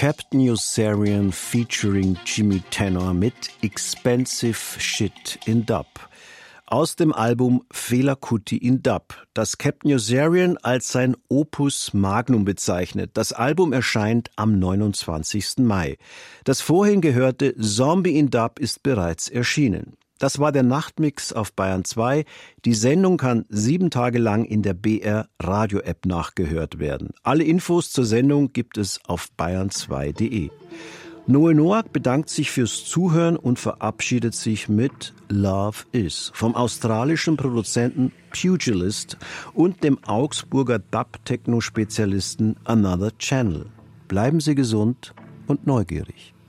Captain Yossarian featuring Jimmy Tenor mit Expensive Shit in Dub. Aus dem Album Fela Kuti in Dub, das Captain Yossarian als sein Opus Magnum bezeichnet. Das Album erscheint am 29. Mai. Das vorhin gehörte Zombie in Dub ist bereits erschienen. Das war der Nachtmix auf Bayern 2. Die Sendung kann 7 Tage lang in der BR Radio App nachgehört werden. Alle Infos zur Sendung gibt es auf bayern2.de. Noel Noack bedankt sich fürs Zuhören und verabschiedet sich mit Love Is vom australischen Produzenten Pugilist und dem Augsburger Dub-Techno-Spezialisten Another Channel. Bleiben Sie gesund und neugierig.